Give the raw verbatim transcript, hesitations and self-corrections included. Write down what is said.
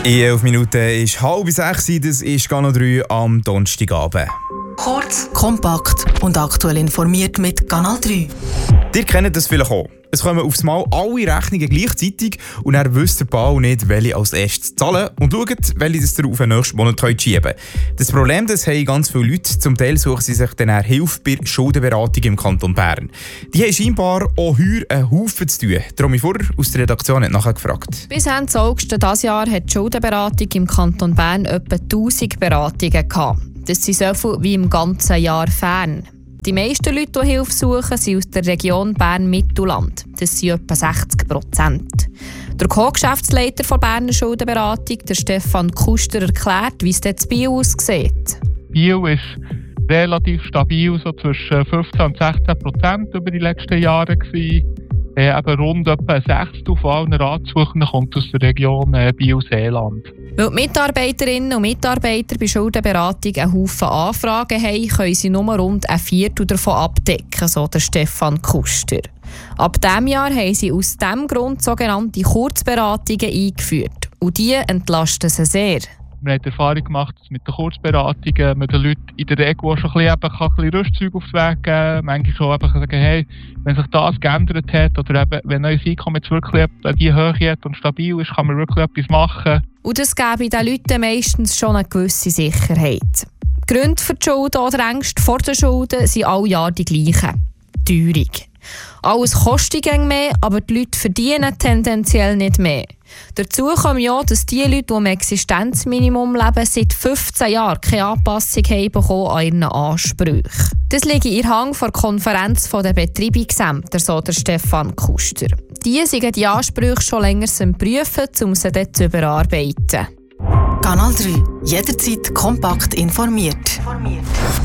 In elf Minuten ist halb sechs, das ist Kanal drei am Donnerstagabend. Kurz, kompakt und aktuell informiert mit Kanal drei. Ihr kennt das vielleicht auch. Es kommen aufs Mal alle Rechnungen gleichzeitig und dann wisst der Bau nicht, welche als erstes zahlen und schaut, welche das ihr auf den nächsten Monat schieben könnt. Das Problem das haben ganz viele Leute. Zum Teil suchen sie sich dann Hilfe bei Schuldenberatung im Kanton Bern. Die haben scheinbar auch heuer einen Haufen zu tun. Romy Furrer aus der Redaktion hat nachher gefragt. Bis Ende August dieses Jahr hat die Schuldenberatung im Kanton Bern etwa tausend Beratungen gehabt. Das sind so viel wie im ganzen Jahr fern. Die meisten Leute, die Hilfe suchen, sind aus der Region Bern-Mittelland. Das sind etwa sechzig Prozent. Der Co-Geschäftsleiter der Berner Schuldenberatung, der Stefan Kuster, erklärt, wie es dort in Biel aussieht. Biel ist relativ stabil, so zwischen fünfzehn und sechzehn Prozent über die letzten Jahre gewesen. Äh, eben rund etwa ein Sechstel von allen Ratsuchenden kommt aus der Region äh, Biel-Seeland. Weil die Mitarbeiterinnen und Mitarbeiter bei Schuldenberatung einen Haufen Anfragen haben, können sie nur rund ein Viertel davon abdecken, so der Stefan Kuster. Ab diesem Jahr haben sie aus diesem Grund sogenannte Kurzberatungen eingeführt. Und die entlasten sie sehr. Wir haben die Erfahrung gemacht, dass mit den Kurzberatungen man den Leuten in der Regel auch schon ein bisschen, eben, ein bisschen Rüstzeug auf den Weg geben. Manchmal auch eben sagen, hey, wenn sich das geändert hat oder eben, wenn euer Einkommen jetzt wirklich die Höhe hat und stabil ist, kann man wirklich etwas machen. Und das gebe den Leuten meistens schon eine gewisse Sicherheit. Die Gründe für die Schulden oder Ängste vor den Schulden sind alle Jahre die gleichen. Teuerung. Alles kostet mehr, aber die Leute verdienen tendenziell nicht mehr. Dazu kommt ja, dass die Leute, die am Existenzminimum leben, seit fünfzehn Jahren keine Anpassung haben bekommen an ihren Ansprüchen. Das liegt in der Hand der Konferenz der Betreibungsämter, so der Stefan Kuster. Die sind die Ansprüche schon länger zu prüfen, um sie dann zu überarbeiten. Kanal drei. Jederzeit kompakt informiert.